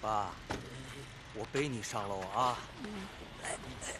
爸，我背你上楼啊！来，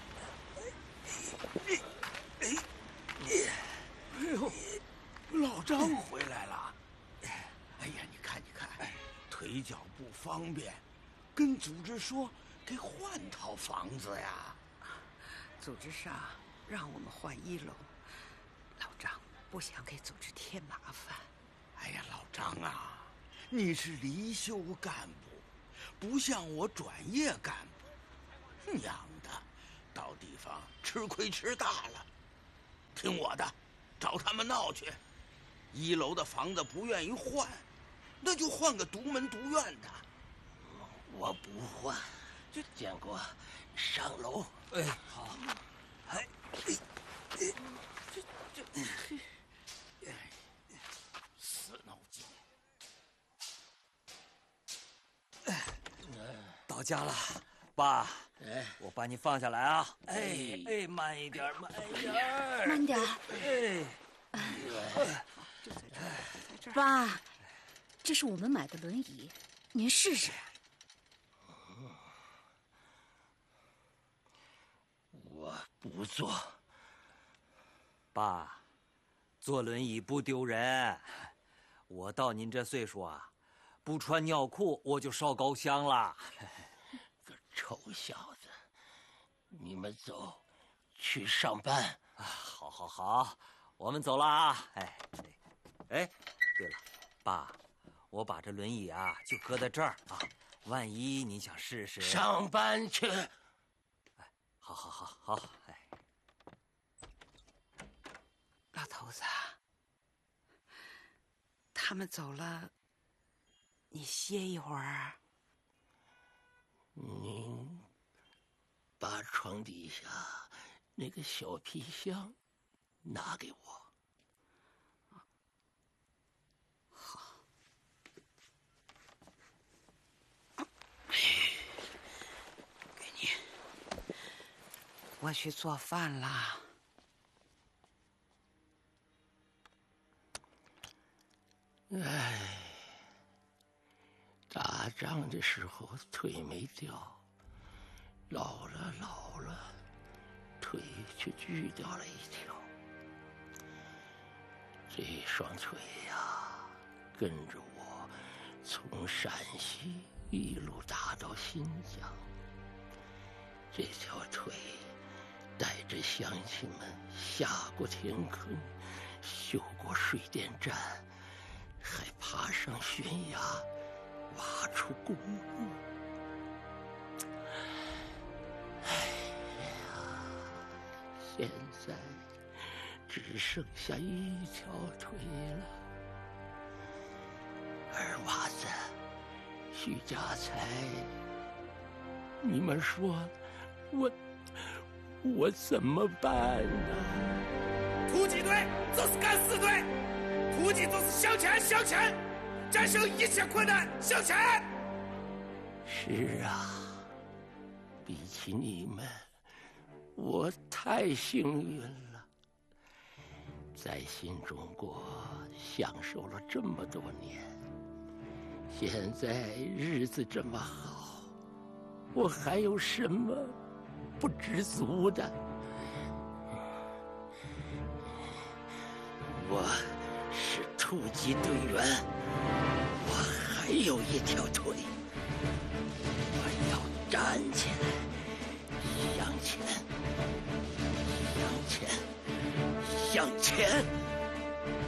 哎呦，老张回来了！哎呀，你看，腿脚不方便，跟组织说给换套房子呀。 组织上让我们换1楼，老张不想给组织添麻烦。 哎呀，老张啊，你是离休干部，不像我转业干部，娘的，到地方吃亏吃大了。听我的，找他们闹去。1楼的房子不愿意换，那就换个独门独院的。 我不换，建国，上楼。 哎，好。哎， 死脑筋。 到家了，爸。 哎， 我把你放下来啊！哎，慢一点，慢一点， 慢点。爸，这是我们买的轮椅，您试试。 我不坐。 爸，坐轮椅不丢人。我到您这岁数啊，不穿尿裤我就烧高香了。 个臭小子，你们走，去上班。 好，我们走了啊！哎，对了，爸，我把这轮椅啊就搁在这儿啊，万一你想试试。 上班去。 哎，好，哎。 老头子，他们走了，你歇一会儿。 您把床底下那个小皮箱拿给我。 好。给你。我去做饭了。 哎，打仗的时候腿没掉，老了，腿却锯掉了一条。这双腿呀，跟着我从陕西一路打到新疆。这条腿带着乡亲们下过田坑，修过水电站，还爬上悬崖，挖出公路。哎呀，现在只剩下一条腿了。二娃子，徐家财，你们说我怎么办呢？ 突击队就是敢死队，突击就是向前，战胜一切困难，向前。 是啊，比起你们，我太幸运了，在新中国享受了这么多年，现在日子这么好，我还有什么不知足的？我是突击队员，我还有一条腿，我要站起来，向前，向前。